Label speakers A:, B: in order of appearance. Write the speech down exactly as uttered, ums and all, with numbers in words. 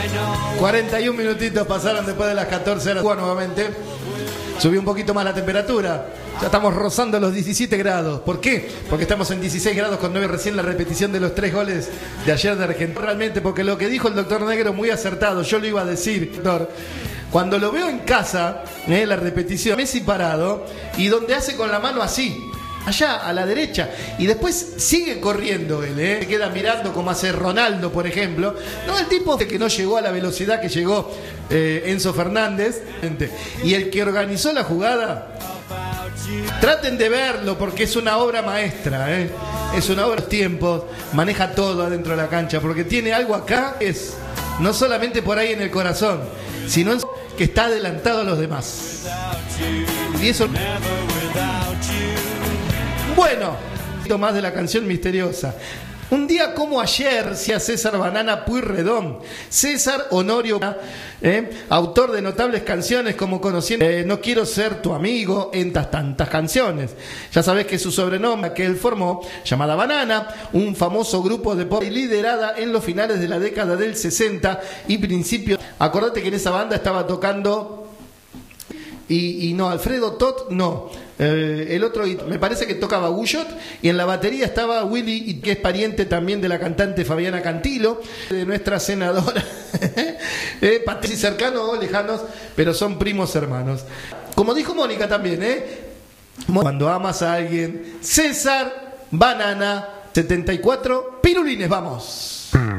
A: cuarenta y un minutitos pasaron después de las catorce horas. Nuevamente subió un poquito más la temperatura. Ya estamos rozando los diecisiete grados. ¿Por qué? Porque estamos en dieciséis grados con nueve recién la repetición de los tres goles de ayer de Argentina. Realmente, porque lo que dijo el doctor Negro muy acertado, yo lo iba a decir, doctor. Cuando lo veo en casa, eh, la repetición, Messi parado, y donde hace con la mano así, allá a la derecha, y después sigue corriendo él, ¿eh? Se queda mirando como hace Ronaldo, por ejemplo. No, el tipo que no llegó a la velocidad que llegó eh, Enzo Fernández, y el que organizó la jugada, traten de verlo porque es una obra maestra, ¿eh? Es una obra de los tiempos, maneja todo adentro de la cancha, porque tiene algo acá, es no solamente por ahí en el corazón, sino en que está adelantado a los demás. Y eso... Bueno, un poquito más de la canción misteriosa. Un día como ayer, decía César Banana Pueyrredón. César Honorio, eh, autor de notables canciones como Conociendo, eh, No quiero ser tu amigo, entre tantas canciones. Ya sabés que su sobrenombre que él formó, llamada Banana, un famoso grupo de pop liderada en los finales de la década del sesenta y principios. Acordate que en esa banda estaba tocando... Y, y no, Alfredo Tot, no. Eh, el otro, me parece que tocaba Guyot, y en la batería estaba Willy, que es pariente también de la cantante Fabiana Cantilo, de nuestra senadora. eh, Patricia, cercanos o lejanos, pero son primos hermanos. Como dijo Mónica también, ¿eh? Cuando amas a alguien, César Banana, setenta y cuatro pirulines, vamos.